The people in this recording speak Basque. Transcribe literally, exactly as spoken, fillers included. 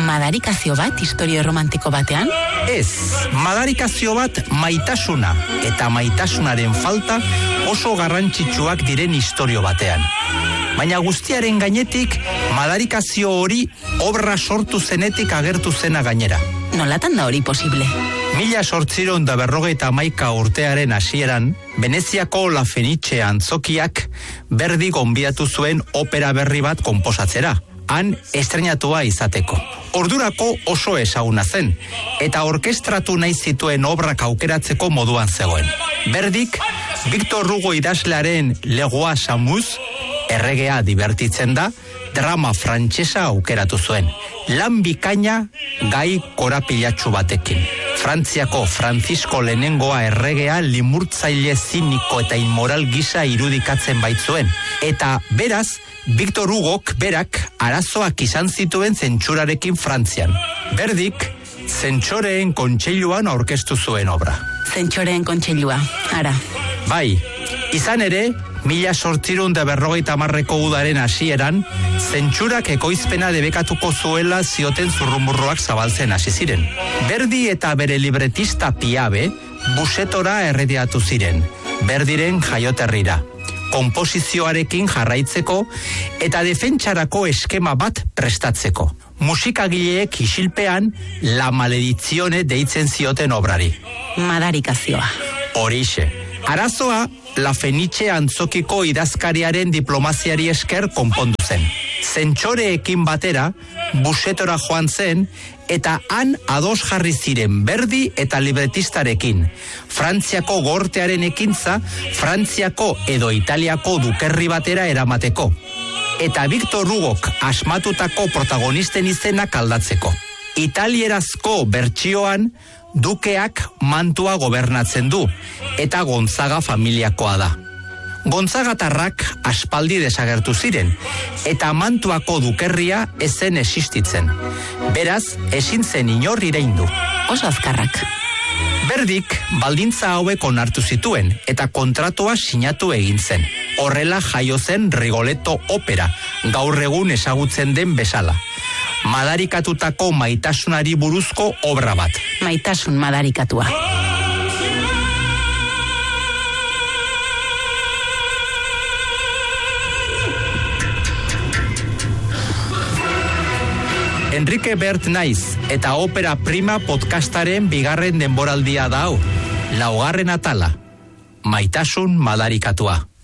Madarikazio bat istorio romantiko batean? Ez, madarikazio bat maitasuna eta maitasunaren falta oso garrantzitsuak diren istorio batean. Baina guztiaren gainetik, madarikazio hori obra sortu zenetik agertu zena gainera. Nolatan da hori posible? Mila sortziron da berrogeita hamaika urtearen hasieran, Veneziako La Fenice antzokiak Verdi gonbidatu zuen opera berri bat konposatzera, han estreinatua izateko. Ordurako oso ezaguna zen, eta orkestratu nahi zituen obrak aukeratzeko moduan zegoen. Verdik, Victor Hugo idazlearen Legoa Samuz, erregea divertitzen da, drama frantsesa aukeratu zuen. Lan bikaina gai korapilatsu batekin. Frantziako Francisco lehenengoa erregea limurtzaile ziniko eta inmoral gisa irudikatzen baitzuen. Eta beraz, Victor Hugok berak arazoak izan zituen zentsurarekin Frantzian. Verdik, Zentsoreen kontseiluan aurkeztu zuen obra. Zentsoreen kontseilua, ara. Bai, izan ere, mila sortzirun da berrogeita hamarreko udaren hasieran, zentsurak ekoizpena debekatuko zuela zioten zurrumurroak zabaltzen hasi ziren. Verdi eta bere libretista Piabe, Busetora errediatu ziren, Verdiren jaioterrira, konposizioarekin jarraitzeko eta defentsarako eskema bat prestatzeko. Musikagileek isilpean La Maledizione deitzen zioten obrari. Madarikazioa. Horixe. Arazoa, La Fenice antzokiko idazkariaren diplomaziari esker konpondu zen. Zentsoreekin batera, Busetora joan zen, eta han ados jarri ziren Verdi eta libretistarekin. Frantziako gortearen ekintza, Frantziako edo Italiako dukerri batera eramateko. Eta Victor Hugok asmatutako protagonisten izenak aldatzeko. Italierazko bertsioan, dukeak mantua gobernatzen du, eta Gonzaga familiakoa da. Gonzagatarrak aspaldi desagertu ziren, eta mantuako dukerria ezen existitzen. Beraz, ezin zen inor iraindu. Oso azkarrak. Verdik baldintza hauek onartu zituen, eta kontratua sinatu egin zen. Horrela jaio zen Rigoletto opera, gaur egun ezagutzen den bezala. Madarikatutako maitasunari buruzko obra bat. Maitasun madarikatua. Enrique Bert naiz eta Opera Prima podcastaren bigarren denboraldia da hau. Laugarren atala. Maitasun madarikatua.